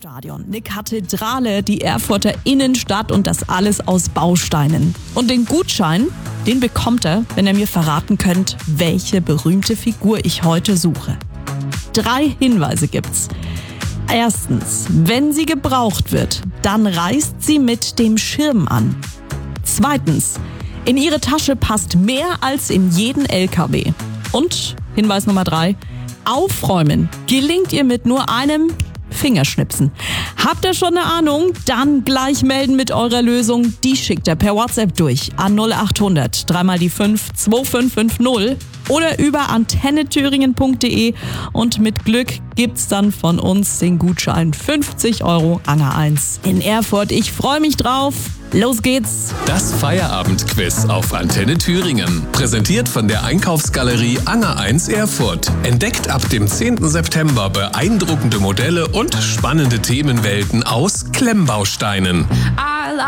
Stadion, eine Kathedrale, die Erfurter Innenstadt und das alles aus Bausteinen. Und den Gutschein, den bekommt er, wenn ihr mir verraten könnt, welche berühmte Figur ich heute suche. 3 Hinweise gibt's. Erstens, wenn sie gebraucht wird, dann reißt sie mit dem Schirm an. Zweitens, in ihre Tasche passt mehr als in jeden LKW. Und Hinweis Nummer 3, aufräumen gelingt ihr mit nur einem Fingerschnipsen. Habt ihr schon eine Ahnung? Dann gleich melden mit eurer Lösung. Die schickt ihr per WhatsApp durch an 0800 3 mal die 5 2550 oder über antennethüringen.de und mit Glück gibt's dann von uns den Gutschein 50 € Anger 1 in Erfurt. Ich freue mich drauf. Los geht's! Das Feierabendquiz auf Antenne Thüringen. Präsentiert von der Einkaufsgalerie Anger 1 Erfurt. Entdeckt ab dem 10. September beeindruckende Modelle und spannende Themenwelten aus Klemmbausteinen.